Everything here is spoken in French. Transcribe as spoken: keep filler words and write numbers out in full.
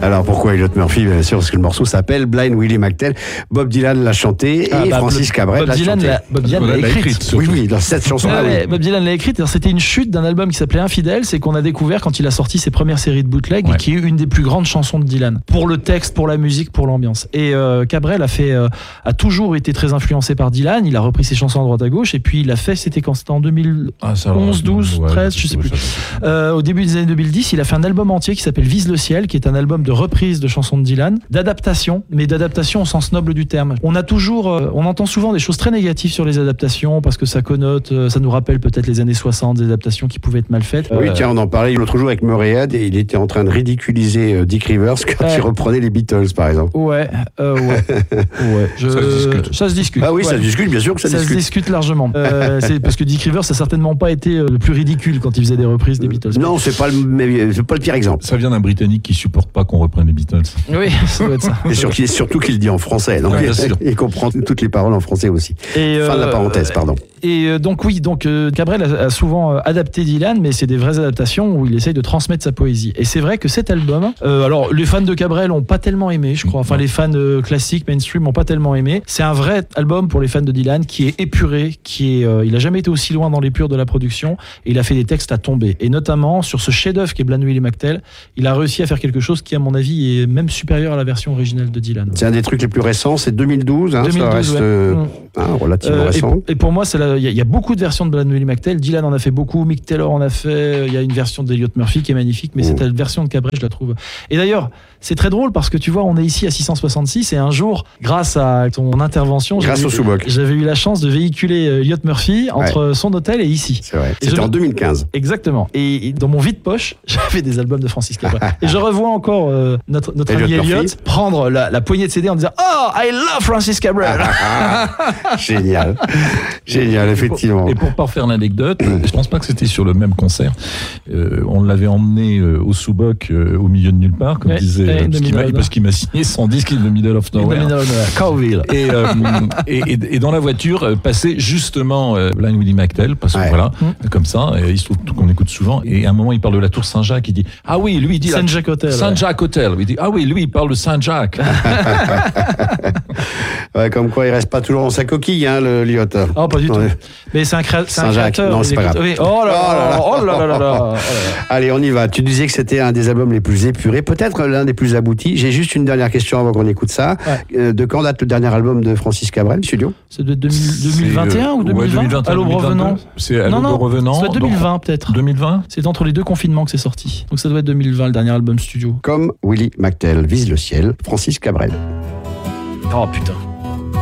Alors pourquoi Elliot Murphy? Bien sûr, parce que le morceau s'appelle Blind Willie McTell. Bob Dylan l'a chanté ah, et bah, Francis Cabrel Bob l'a Dylan chanté. l'a, Bob Dylan l'a, l'a écrite. écrite oui, oui, dans cette chanson. Ah, ah, ouais, oui. Bob Dylan l'a écrite. C'était une chute d'un album qui s'appelait Infidèle, c'est qu'on a découvert quand il a sorti ses premières séries de bootleg ouais. et qui est une des plus grandes chansons de Dylan. Pour le texte, pour la musique, pour l'ambiance. Et euh, Cabrel a fait, euh, a toujours été très influencé par Dylan. Il a repris ses chansons à droite à gauche et puis il a fait, c'était quand c'était en deux mille onze, douze, treize, je sais plus. Euh, au début des années deux mille dix, il a fait un album entier qui s'appelle Vise le ciel, qui est un album de reprise de chansons de Dylan, d'adaptation, mais d'adaptation au sens noble du terme. On a toujours, euh, on entend souvent des choses très négatives sur les adaptations parce que ça connote, euh, ça nous rappelle peut-être les années soixante, des adaptations qui pouvaient être mal faites. Oui, euh, tiens, on en parlait l'autre jour avec Murray Head et il était en train de ridiculiser euh, Dick Rivers quand euh, il reprenait les Beatles, par exemple. Ouais, euh, ouais, ouais. Je, ça se discute. Ça se discute. Ah oui, ouais. ça se discute, bien sûr que ça, ça discute. Ça se discute largement. Euh, c'est parce que Dick Rivers, ça n'a certainement pas été le plus ridicule quand il faisait des reprises des Beatles. Non, c'est pas le, c'est pas le pire exemple. Ça vient d'un Britannique qui supporte pas qu'on reprenne les Beatles. Oui, ça doit être ça. Et surtout, surtout qu'il le dit en français, donc ouais, il, il comprend toutes les paroles en français aussi. Et fin euh, de la parenthèse, pardon. Et euh, donc oui, donc euh, Cabrel a, a souvent euh, adapté Dylan, mais c'est des vraies adaptations où il essaye de transmettre sa poésie. Et c'est vrai que cet album, euh, alors les fans de Cabrel ont pas tellement aimé, je crois. Enfin, les fans euh, classiques, mainstream, ont pas tellement aimé. C'est un vrai album pour les fans de Dylan qui est épuré, qui est, euh, il a jamais été aussi loin dans l'épure de la production. Et il a fait des textes à tomber. Et notamment sur ce chef-d'œuvre qui est Blind Willie McTell, il a réussi à faire quelque chose qui, à mon avis, est même supérieur à la version originale de Dylan. C'est un des trucs les plus récents, c'est deux mille douze, hein, deux mille douze ça reste ouais. euh, mmh. hein, relativement euh, récent. Et, et pour moi, il y, y a beaucoup de versions de Blind Willie McTell. Dylan en a fait beaucoup, Mick Taylor en a fait. Il y a une version d'Elliot Murphy qui est magnifique, mais mmh. cette version de Cabrel, je la trouve. Et d'ailleurs, c'est très drôle parce que tu vois, on est ici à six cent soixante-six et un jour, grâce à ton intervention, grâce j'avais, au sous-boc, j'avais eu la chance de véhiculer Elliot Murphy entre ouais. son hôtel et ici. C'est vrai. Et C'était en deux mille quinze. Exactement. Et dans mon vide-poche, j'avais des albums de Francis Cabrel. Et je revois encore euh, notre, notre ami Elliot prendre la, la poignée de C D en disant « Oh, I love Francis Cabrel !» Génial. Génial, effectivement. Et pour, et pour parfaire l'anecdote, je pense pas que c'était sur le même concert. Euh, on l'avait emmené euh, au sous-boc euh, au milieu de nulle part, comme ouais, disait, euh, parce, qu'il m'a, parce qu'il m'a signé son disque in the middle of nowhere. Cowville. Et, euh, et, et, et dans la voiture, euh, passait justement euh, Blind Willie McTell, parce que ouais. voilà, mmh. comme ça, et il se trouve qu'on écoute souvent. Et à un moment, il parle de la tour Saint-Jacques, il dit « Ah oui, lui, il dit... » Saint-Jacques Hotel. Saint-Jacques ouais. Hotel. Il dit « Ah oui, lui, il parle de Saint-Jacques. » Ouais, comme quoi, il reste pas toujours dans sa coquille, hein, le Elliot. Oh, pas du tout. Mais c'est un, créa- c'est un créateur. Non, c'est pas grave. Oui. Oh là là, oh là là là là. Allez, on y va. Tu disais que c'était un des albums les plus épurés, peut-être l'un des plus aboutis. J'ai juste une dernière question avant qu'on écoute ça. Ouais. Euh, de quand date le dernier album de Francis Cabrel, studio? C'est de deux mille vingt et un ou deux mille vingt? Ouais, deux mille vingt et un, à l'aube revenant. C'est à l'aube revenant. C'est deux mille vingt peut-être. deux mille vingt. C'est entre les deux confinements que c'est sorti. Donc ça doit être deux mille vingt, le dernier album studio. Comme Willie McTell, Vise le ciel, Francis Cabrel. Oh putain.